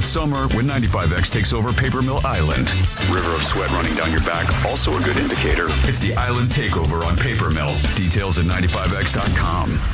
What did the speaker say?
It's summer when 95X takes over Paper Mill Island. River of sweat running down your back, also a good indicator. It's the Island Takeover on Paper Mill. Details at 95X.com.